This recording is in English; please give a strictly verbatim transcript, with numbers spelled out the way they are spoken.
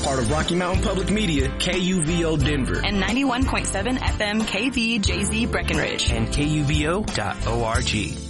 part of Rocky Mountain Public Media, K U V O Denver. And ninety-one point seven F M K V J Z Breckenridge. And K U V O dot org.